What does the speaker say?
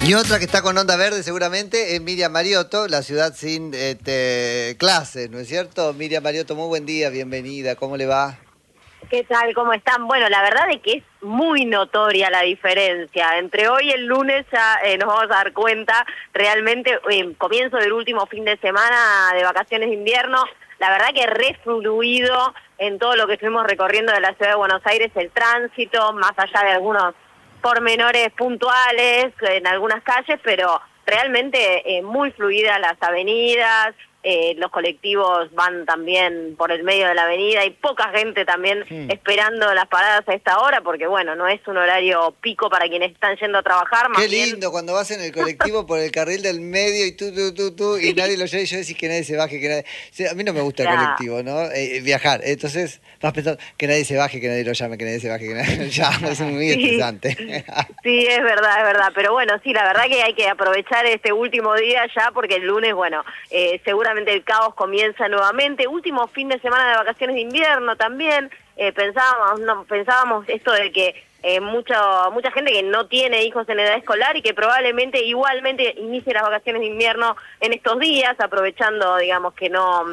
Y otra que está con onda verde seguramente es Miriam Mariotto, la ciudad sin clases, ¿no es cierto? Miriam Mariotto, muy buen día, bienvenida, ¿cómo le va? ¿Qué tal? ¿Cómo están? Bueno, la verdad es que es muy notoria la diferencia. Entre hoy y el lunes ya nos vamos a dar cuenta, realmente, comienzo del último fin de semana de vacaciones de invierno, la verdad que re fluido en todo lo que estuvimos recorriendo de la ciudad de Buenos Aires, el tránsito, más allá de algunos pormenores puntuales en algunas calles, pero realmente muy fluidas las avenidas. Los colectivos van también por el medio de la avenida y poca gente también esperando las paradas a esta hora, porque bueno, no es un horario pico para quienes están yendo a trabajar, más Qué bien... lindo cuando vas en el colectivo por el carril del medio y tú, y nadie lo lleva y yo decís que nadie se baje, que nadie... O sea, a mí no me gusta el Ya. colectivo, ¿no? Viajar, entonces vas pensando que nadie se baje, que nadie lo llame, que nadie se baje, que nadie lo llame, es muy Sí, estresante. sí, es verdad, pero bueno, sí, la verdad que hay que aprovechar este último día ya, porque el lunes, bueno, seguramente el caos comienza nuevamente, último fin de semana de vacaciones de invierno también, pensábamos esto de que mucha gente que no tiene hijos en edad escolar y que probablemente igualmente inicie las vacaciones de invierno en estos días, aprovechando, digamos, que no